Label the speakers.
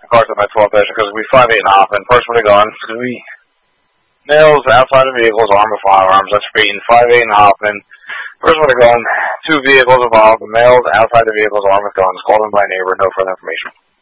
Speaker 1: cars at my 12 dash because we 5'8" and Hoffman. Person with a gun. Males outside of vehicles armed with firearms. That's Beaton. 5'8" and Hoffman. Person with a gun. 2 vehicles involved. Males outside the vehicles armed with guns. Called in by a neighbor. No further information.